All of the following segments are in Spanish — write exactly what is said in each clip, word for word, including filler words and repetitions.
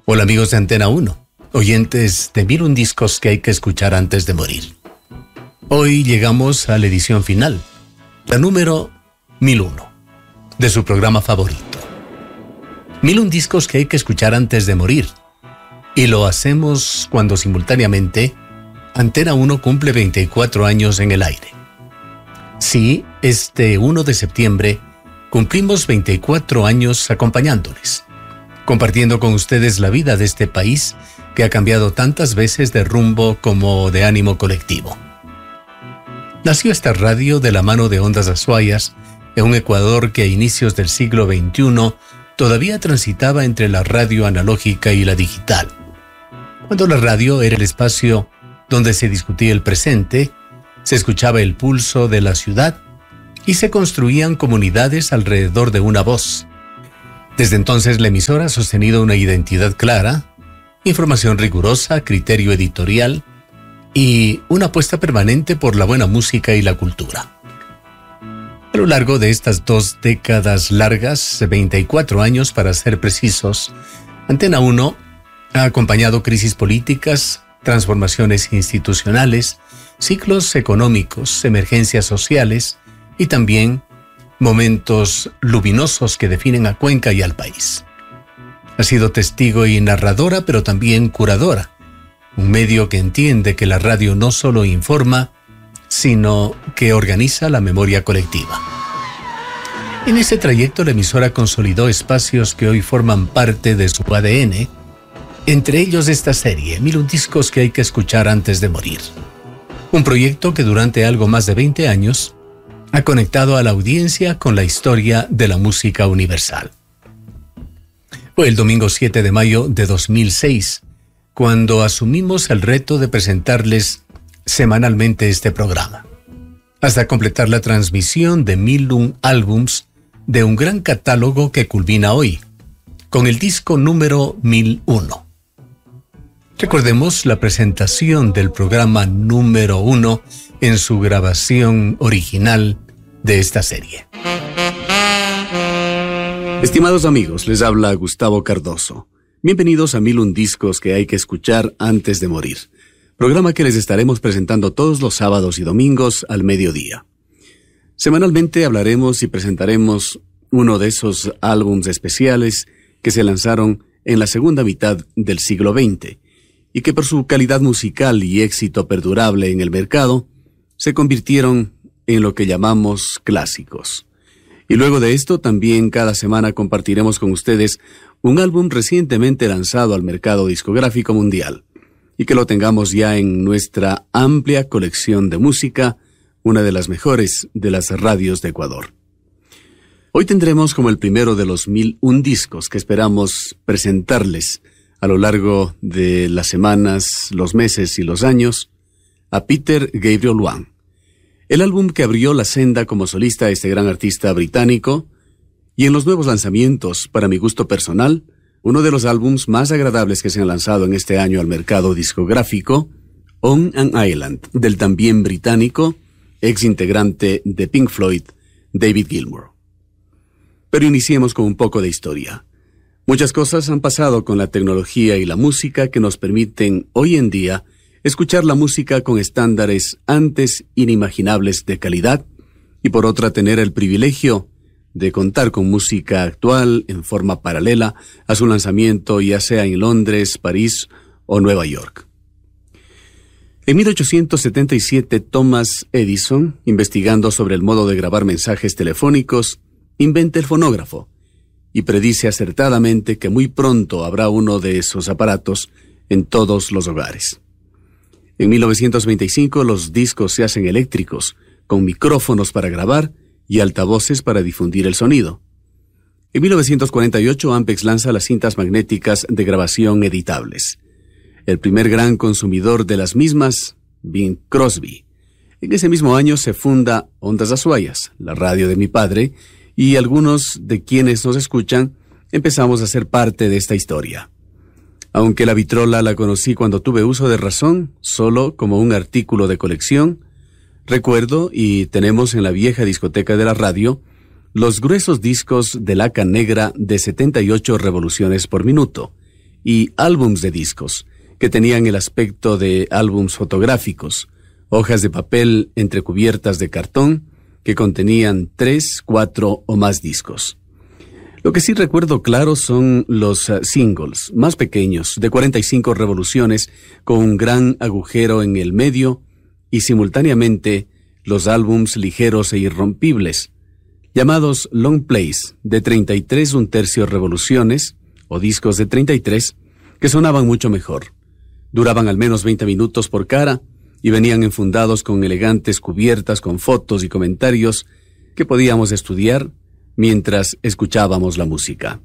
Hola amigos de Antena uno, oyentes de Mil un Discos que hay que escuchar antes de morir. Hoy llegamos a la edición final, la número mil uno, de su programa favorito. Mil un Discos que hay que escuchar antes de morir. Y lo hacemos cuando simultáneamente Antena uno cumple veinticuatro años en el aire. Sí, este primero de septiembre cumplimos veinticuatro años acompañándoles, compartiendo con ustedes la vida de este país que ha cambiado tantas veces de rumbo como de ánimo colectivo. Nació esta radio de la mano de Ondas Azuayas en un Ecuador que a inicios del siglo veintiuno todavía transitaba entre la radio analógica y la digital, cuando la radio era el espacio donde se discutía el presente, se escuchaba el pulso de la ciudad y se construían comunidades alrededor de una voz. Desde entonces la emisora ha sostenido una identidad clara, información rigurosa, criterio editorial y una apuesta permanente por la buena música y la cultura. A lo largo de estas dos décadas largas, veinticuatro años para ser precisos, Antena uno ha acompañado crisis políticas, transformaciones institucionales, ciclos económicos, emergencias sociales y también momentos luminosos que definen a Cuenca y al país. Ha sido testigo y narradora, pero también curadora, un medio que entiende que la radio no solo informa, sino que organiza la memoria colectiva. En ese trayecto la emisora consolidó espacios que hoy forman parte de su A D N, entre ellos esta serie, Mil un Discos que hay que escuchar antes de morir. Un proyecto que durante algo más de veinte años ha conectado a la audiencia con la historia de la música universal. Fue el domingo siete de mayo de dos mil seis, cuando asumimos el reto de presentarles semanalmente este programa, hasta completar la transmisión de mil un álbums de un gran catálogo que culmina hoy, con el disco número mil uno. Recordemos la presentación del programa número uno en su grabación original de esta serie. Estimados amigos, les habla Gustavo Cardoso. Bienvenidos a Mil un Discos que hay que escuchar antes de morir, programa que les estaremos presentando todos los sábados y domingos al mediodía. Semanalmente hablaremos y presentaremos uno de esos álbumes especiales que se lanzaron en la segunda mitad del siglo veinte y que por su calidad musical y éxito perdurable en el mercado se convirtieron en lo que llamamos clásicos. Y luego de esto también cada semana compartiremos con ustedes un álbum recientemente lanzado al mercado discográfico mundial y que lo tengamos ya en nuestra amplia colección de música, una de las mejores de las radios de Ecuador. Hoy tendremos como el primero de los mil un discos que esperamos presentarles a lo largo de las semanas, los meses y los años, a Peter Gabriel One. El álbum que abrió la senda como solista a este gran artista británico, y en los nuevos lanzamientos, para mi gusto personal, uno de los álbums más agradables que se han lanzado en este año al mercado discográfico, On an Island, del también británico, ex integrante de Pink Floyd, David Gilmour. Pero iniciemos con un poco de historia. Muchas cosas han pasado con la tecnología y la música que nos permiten hoy en día escuchar la música con estándares antes inimaginables de calidad y por otra tener el privilegio de contar con música actual en forma paralela a su lanzamiento ya sea en Londres, París o Nueva York. En mil ochocientos setenta y siete, Thomas Edison, investigando sobre el modo de grabar mensajes telefónicos, inventa el fonógrafo y predice acertadamente que muy pronto habrá uno de esos aparatos en todos los hogares. En mil novecientos veinticinco los discos se hacen eléctricos, con micrófonos para grabar y altavoces para difundir el sonido. En mil novecientos cuarenta y ocho Ampex lanza las cintas magnéticas de grabación editables. El primer gran consumidor de las mismas, Bing Crosby. En ese mismo año se funda Ondas Azuayas, la radio de mi padre, y algunos de quienes nos escuchan empezamos a ser parte de esta historia. Aunque la vitrola la conocí cuando tuve uso de razón, solo como un artículo de colección, recuerdo, y tenemos en la vieja discoteca de la radio, los gruesos discos de laca negra de setenta y ocho revoluciones por minuto, y álbums de discos, que tenían el aspecto de álbums fotográficos, hojas de papel entrecubiertas de cartón que contenían tres, cuatro o más discos. Lo que sí recuerdo claro son los uh, singles, más pequeños, de cuarenta y cinco revoluciones, con un gran agujero en el medio, y simultáneamente los álbums ligeros e irrompibles, llamados long plays, de treinta y tres un tercio revoluciones, o discos de treinta y tres, que sonaban mucho mejor. Duraban al menos veinte minutos por cara, y venían enfundados con elegantes cubiertas con fotos y comentarios que podíamos estudiar mientras escuchábamos la música.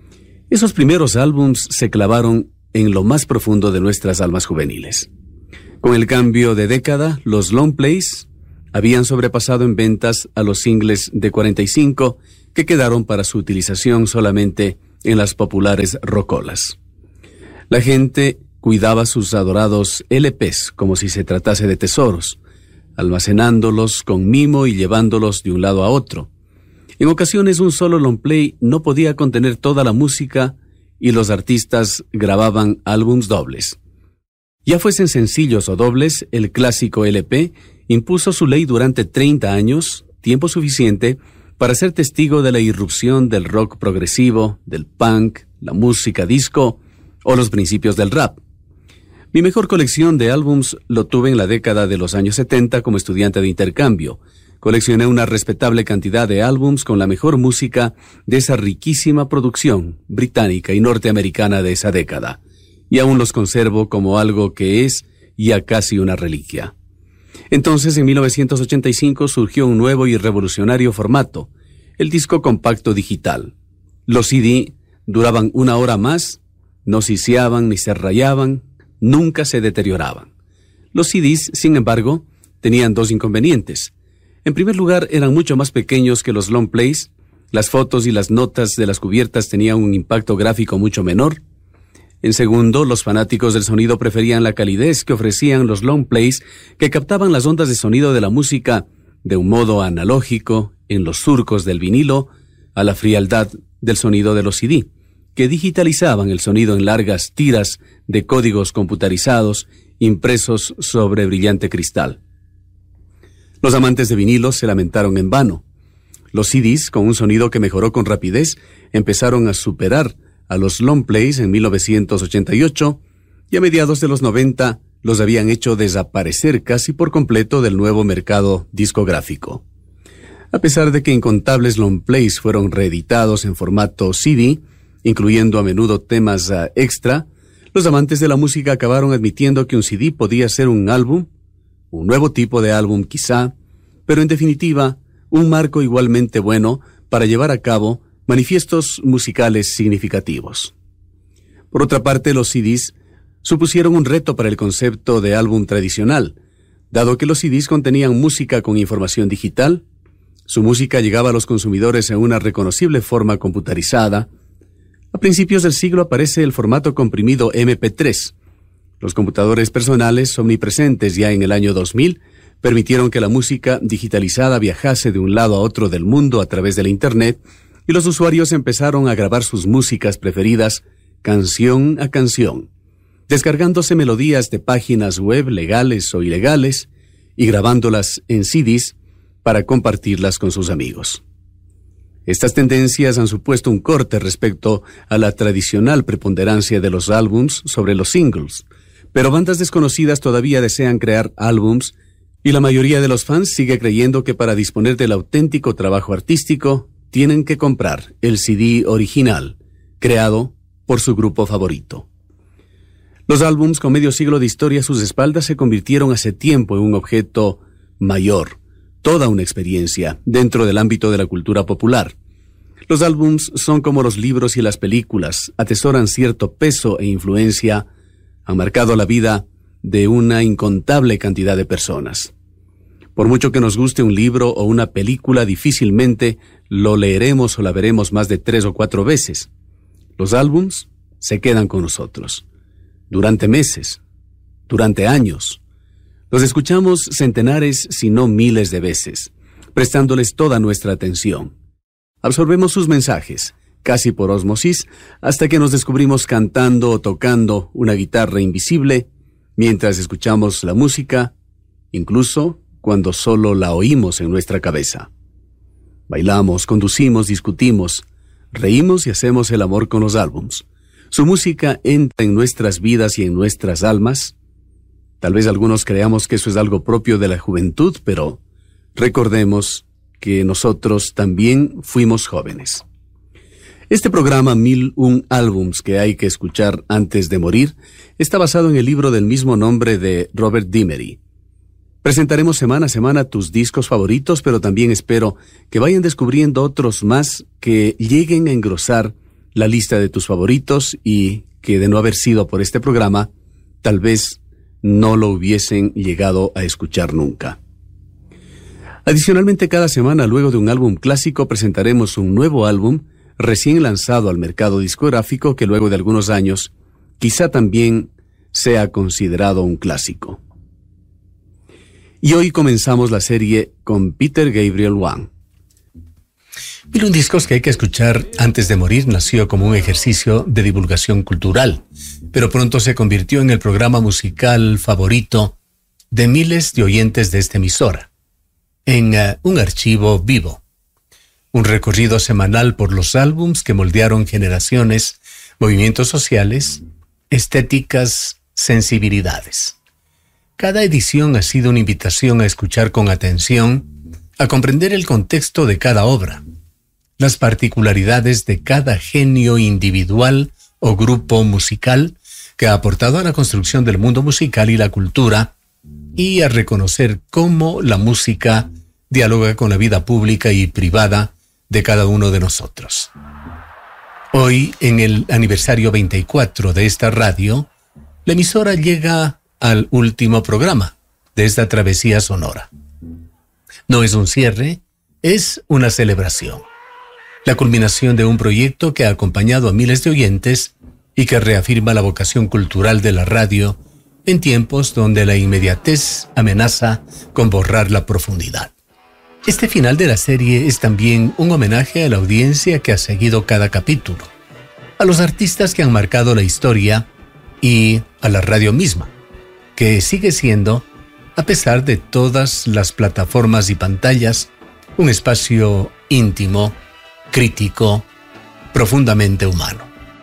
Esos primeros álbums se clavaron en lo más profundo de nuestras almas juveniles. Con el cambio de década, los long plays habían sobrepasado en ventas a los singles de cuarenta y cinco, que quedaron para su utilización solamente en las populares rocolas. La gente cuidaba sus adorados L Pes como si se tratase de tesoros, almacenándolos con mimo y llevándolos de un lado a otro. En ocasiones un solo long play no podía contener toda la música y los artistas grababan álbums dobles. Ya fuesen sencillos o dobles, el clásico L P impuso su ley durante treinta años, tiempo suficiente para ser testigo de la irrupción del rock progresivo, del punk, la música disco o los principios del rap. Mi mejor colección de álbums lo tuve en la década de los años setenta como estudiante de intercambio. Coleccioné una respetable cantidad de álbums con la mejor música de esa riquísima producción británica y norteamericana de esa década, y aún los conservo como algo que es ya casi una reliquia. Entonces, en mil novecientos ochenta y cinco surgió un nuevo y revolucionario formato, el disco compacto digital. Los C D duraban una hora más, no siseaban ni se rayaban, nunca se deterioraban. Los C Ds, sin embargo, tenían dos inconvenientes. En primer lugar, eran mucho más pequeños que los long plays, las fotos y las notas de las cubiertas tenían un impacto gráfico mucho menor. En segundo, los fanáticos del sonido preferían la calidez que ofrecían los long plays, que captaban las ondas de sonido de la música de un modo analógico en los surcos del vinilo, a la frialdad del sonido de los C D, que digitalizaban el sonido en largas tiras de códigos computarizados impresos sobre brillante cristal. Los amantes de vinilos se lamentaron en vano. Los C Ds, con un sonido que mejoró con rapidez, empezaron a superar a los long plays en mil novecientos ochenta y ocho, y a mediados de los noventa los habían hecho desaparecer casi por completo del nuevo mercado discográfico. A pesar de que incontables long plays fueron reeditados en formato C D, incluyendo a menudo temas uh, extra, los amantes de la música acabaron admitiendo que un C D podía ser un álbum, un nuevo tipo de álbum quizá, pero en definitiva, un marco igualmente bueno para llevar a cabo manifiestos musicales significativos. Por otra parte, los C Ds supusieron un reto para el concepto de álbum tradicional, dado que los C Ds contenían música con información digital. Su música llegaba a los consumidores en una reconocible forma computarizada. A principios del siglo aparece el formato comprimido eme pe tres. Los computadores personales, omnipresentes ya en el año dos mil, permitieron que la música digitalizada viajase de un lado a otro del mundo a través de la Internet, y los usuarios empezaron a grabar sus músicas preferidas canción a canción, descargándose melodías de páginas web legales o ilegales y grabándolas en C Ds para compartirlas con sus amigos. Estas tendencias han supuesto un corte respecto a la tradicional preponderancia de los álbums sobre los singles, pero bandas desconocidas todavía desean crear álbums y la mayoría de los fans sigue creyendo que para disponer del auténtico trabajo artístico tienen que comprar el C D original, creado por su grupo favorito. Los álbums con medio siglo de historia a sus espaldas se convirtieron hace tiempo en un objeto mayor, toda una experiencia dentro del ámbito de la cultura popular. Los álbums son como los libros y las películas, atesoran cierto peso e influencia, han marcado la vida de una incontable cantidad de personas. Por mucho que nos guste un libro o una película, difícilmente lo leeremos o la veremos más de tres o cuatro veces. Los álbums se quedan con nosotros, durante meses, durante años. Los escuchamos centenares, si no miles de veces, prestándoles toda nuestra atención. Absorbemos sus mensajes, casi por ósmosis, hasta que nos descubrimos cantando o tocando una guitarra invisible mientras escuchamos la música, incluso cuando solo la oímos en nuestra cabeza. Bailamos, conducimos, discutimos, reímos y hacemos el amor con los álbums. Su música entra en nuestras vidas y en nuestras almas. Tal vez algunos creamos que eso es algo propio de la juventud, pero recordemos que nosotros también fuimos jóvenes. Este programa Mil un álbums que hay que escuchar antes de morir está basado en el libro del mismo nombre de Robert Dimery. Presentaremos semana a semana tus discos favoritos, pero también espero que vayan descubriendo otros más que lleguen a engrosar la lista de tus favoritos y que de no haber sido por este programa, tal vez no lo hubiesen llegado a escuchar nunca. Adicionalmente, cada semana, luego de un álbum clásico, presentaremos un nuevo álbum recién lanzado al mercado discográfico que luego de algunos años quizá también sea considerado un clásico. Y hoy comenzamos la serie con Peter Gabriel One. Mil un discos que hay que escuchar antes de morir nació como un ejercicio de divulgación cultural, pero pronto se convirtió en el programa musical favorito de miles de oyentes de esta emisora, en uh, un archivo vivo. Un recorrido semanal por los álbums que moldearon generaciones, movimientos sociales, estéticas, sensibilidades. Cada edición ha sido una invitación a escuchar con atención, a comprender el contexto de cada obra, las particularidades de cada genio individual o grupo musical que ha aportado a la construcción del mundo musical y la cultura, y a reconocer cómo la música dialoga con la vida pública y privada de cada uno de nosotros. Hoy, en el aniversario veinticuatro de esta radio, la emisora llega al último programa de esta travesía sonora. No es un cierre, es una celebración. La culminación de un proyecto que ha acompañado a miles de oyentes y que reafirma la vocación cultural de la radio en tiempos donde la inmediatez amenaza con borrar la profundidad. Este final de la serie es también un homenaje a la audiencia que ha seguido cada capítulo, a los artistas que han marcado la historia y a la radio misma, que sigue siendo, a pesar de todas las plataformas y pantallas, un espacio íntimo, crítico, profundamente humano.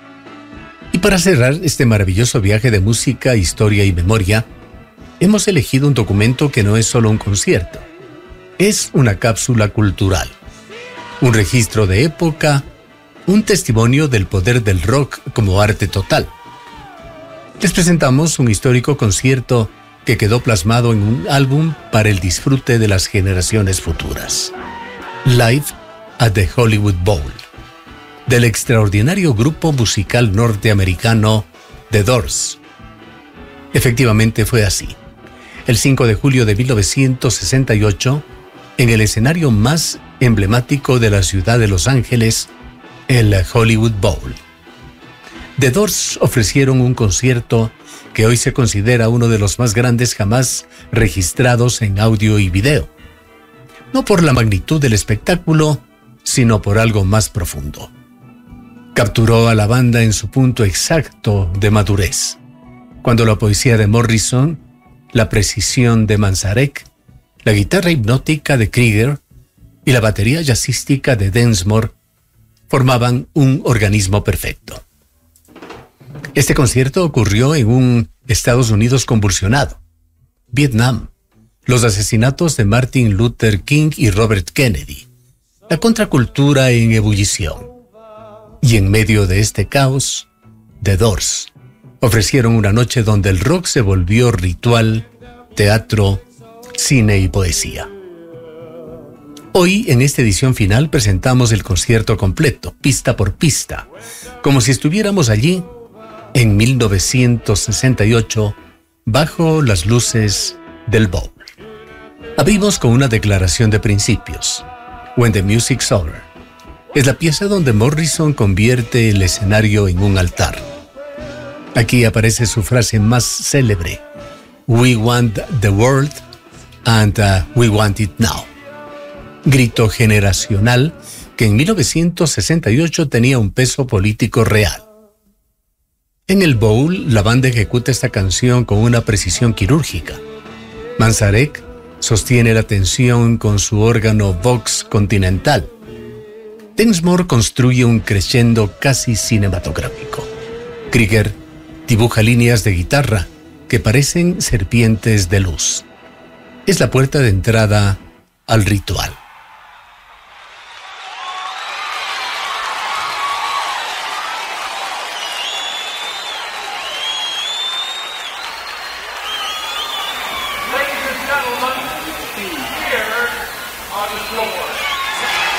Y para cerrar este maravilloso viaje de música, historia y memoria, hemos elegido un documento que no es solo un concierto, es una cápsula cultural, un registro de época, un testimonio del poder del rock como arte total. Les presentamos un histórico concierto que quedó plasmado en un álbum para el disfrute de las generaciones futuras. Live at the Hollywood Bowl, del extraordinario grupo musical norteamericano The Doors. Efectivamente fue así. El cinco de julio de mil novecientos sesenta y ocho, en el escenario más emblemático de la ciudad de Los Ángeles, el Hollywood Bowl. The Doors ofrecieron un concierto que hoy se considera uno de los más grandes jamás registrados en audio y video. No por la magnitud del espectáculo, sino por algo más profundo. Capturó a la banda en su punto exacto de madurez, cuando la poesía de Morrison, la precisión de Manzarek, la guitarra hipnótica de Krieger y la batería jazzística de Densmore formaban un organismo perfecto. Este concierto ocurrió en un Estados Unidos convulsionado, Vietnam, los asesinatos de Martin Luther King y Robert Kennedy, la contracultura en ebullición. Y en medio de este caos, The Doors ofrecieron una noche donde el rock se volvió ritual, teatro, cine y poesía. Hoy, en esta edición final, presentamos el concierto completo, pista por pista, como si estuviéramos allí en mil novecientos sesenta y ocho, bajo las luces del Bowl. Abrimos con una declaración de principios, When the Music's Over. Es la pieza donde Morrison convierte el escenario en un altar. Aquí aparece su frase más célebre, We want the world and uh, we want it now. Grito generacional que en mil novecientos sesenta y ocho tenía un peso político real. En el bowl, la banda ejecuta esta canción con una precisión quirúrgica. Manzarek sostiene la tensión con su órgano Vox Continental. Densmore construye un crescendo casi cinematográfico. Krieger dibuja líneas de guitarra que parecen serpientes de luz. Es la puerta de entrada al ritual.